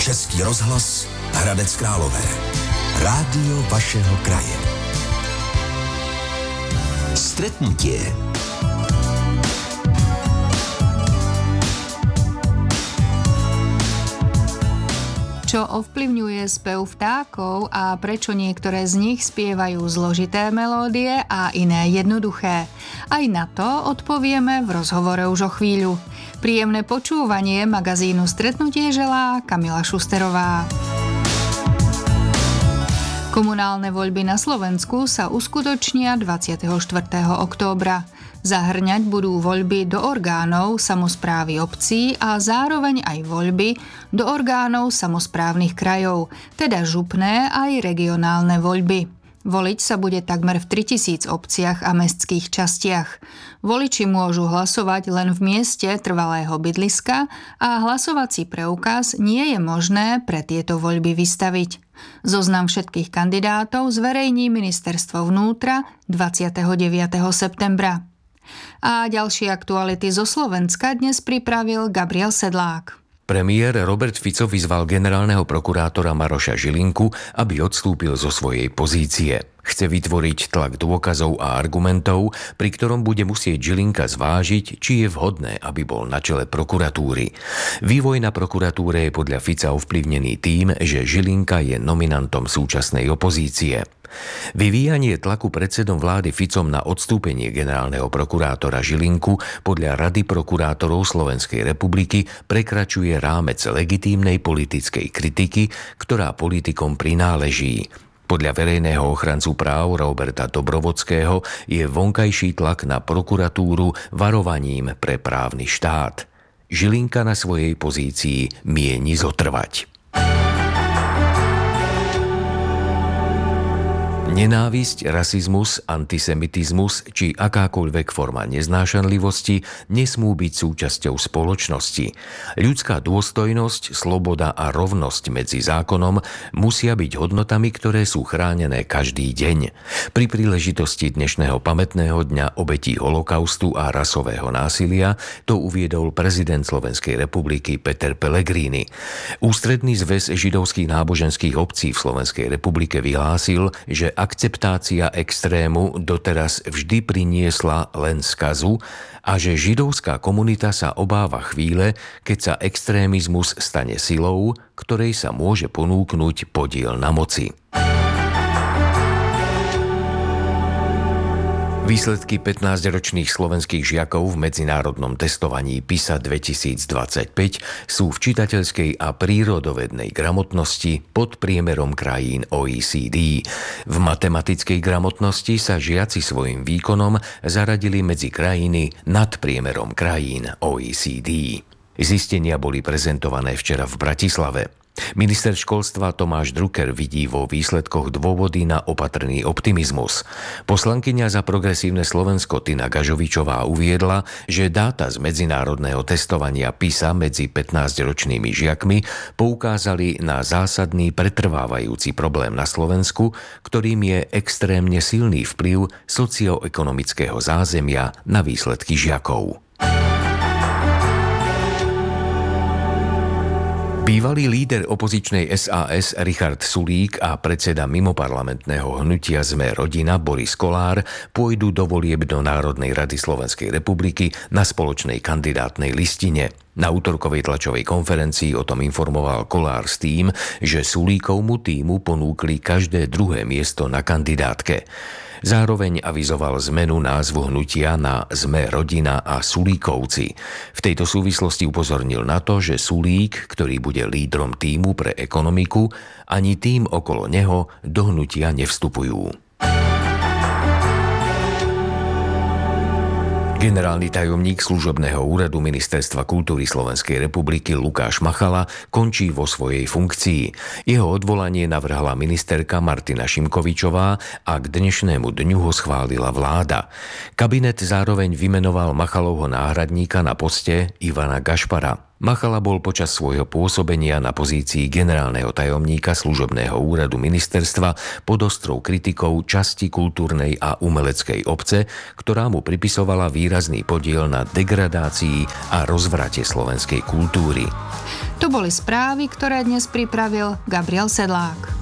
Český rozhlas Hradec Králové. Rádio vašeho kraje. Stretnutie. Čo ovplyvňuje spev vtákov a prečo niektoré z nich spievajú zložité melódie a iné jednoduché? Aj na to odpovieme v rozhovore už o chvíľu. Príjemné počúvanie magazínu Stretnutie želá Kamila Šusterová. Komunálne voľby na Slovensku sa uskutočnia 24. októbra. Zahrňať budú voľby do orgánov samosprávy obcí a zároveň aj voľby do orgánov samosprávnych krajov, teda župné aj regionálne voľby. Voliť sa bude takmer v 3000 obciach a mestských častiach. Voliči môžu hlasovať len v mieste trvalého bydliska a hlasovací preukaz nie je možné pre tieto voľby vystaviť. Zoznam všetkých kandidátov zverejní Ministerstvo vnútra 29. septembra. A ďalšie aktuality zo Slovenska dnes pripravil Gabriel Sedlák. Premiér Robert Fico vyzval generálneho prokurátora Maroša Žilinku, aby odstúpil zo svojej pozície. Chce vytvoriť tlak dôkazov a argumentov, pri ktorom bude musieť Žilinka zvážiť, či je vhodné, aby bol na čele prokuratúry. Vývoj na prokuratúre je podľa Fica ovplyvnený tým, že Žilinka je nominantom súčasnej opozície. Vyvíjanie tlaku predsedom vlády Ficom na odstúpenie generálneho prokurátora Žilinku podľa Rady prokurátorov Slovenskej republiky prekračuje rámec legitímnej politickej kritiky, ktorá politikom prináleží. Podľa verejného ochrancu práv Roberta Dobrovodského je vonkajší tlak na prokuratúru varovaním pre právny štát. Žilinka na svojej pozícii mieni zotrvať. Nenávisť, rasizmus, antisemitizmus či akákoľvek forma neznášanlivosti nesmú byť súčasťou spoločnosti. Ľudská dôstojnosť, sloboda a rovnosť medzi zákonom musia byť hodnotami, ktoré sú chránené každý deň. Pri príležitosti dnešného pamätného dňa obetí holokaustu a rasového násilia to uviedol prezident Slovenskej republiky Peter Pellegrini. Ústredný zväz židovských náboženských obcí v Slovenskej republike vyhlásil, že akceptácia extrému doteraz vždy priniesla len skazu a že židovská komunita sa obáva chvíle, keď sa extrémizmus stane silou, ktorej sa môže ponúknuť podiel na moci. Výsledky 15-ročných slovenských žiakov v medzinárodnom testovaní PISA 2025 sú v čitateľskej a prírodovednej gramotnosti pod priemerom krajín OECD. V matematickej gramotnosti sa žiaci svojim výkonom zaradili medzi krajiny nad priemerom krajín OECD. Zistenia boli prezentované včera v Bratislave. Minister školstva Tomáš Drucker vidí vo výsledkoch dôvody na opatrný optimizmus. Poslankyňa za progresívne Slovensko Tina Gažovičová uviedla, že dáta z medzinárodného testovania PISA medzi 15-ročnými žiakmi poukázali na zásadný pretrvávajúci problém na Slovensku, ktorým je extrémne silný vplyv socioekonomického zázemia na výsledky žiakov. Bývalý líder opozičnej SAS Richard Sulík a predseda mimoparlamentného hnutia Sme rodina Boris Kollár pôjdu do volieb do Národnej rady Slovenskej republiky na spoločnej kandidátnej listine. Na utorkovej tlačovej konferencii o tom informoval Kollár s tým, že Sulíkovmu tímu ponúkli každé druhé miesto na kandidátke. Zároveň avizoval zmenu názvu hnutia na Sme rodina a Sulíkovci. V tejto súvislosti upozornil na to, že Sulík, ktorý bude lídrom tímu pre ekonomiku, ani tým okolo neho do hnutia nevstupujú. Generálny tajomník služobného úradu Ministerstva kultúry Slovenskej republiky Lukáš Machala končí vo svojej funkcii. Jeho odvolanie navrhla ministerka Martina Šimkovičová a k dnešnému dňu ho schválila vláda. Kabinet zároveň vymenoval Machalovho náhradníka na poste Ivana Gašpara. Machala bol počas svojho pôsobenia na pozícii generálneho tajomníka služobného úradu ministerstva pod ostrou kritikou časti kultúrnej a umeleckej obce, ktorá mu pripisovala výrazný podiel na degradácii a rozvrate slovenskej kultúry. To boli správy, ktoré dnes pripravil Gabriel Sedlák.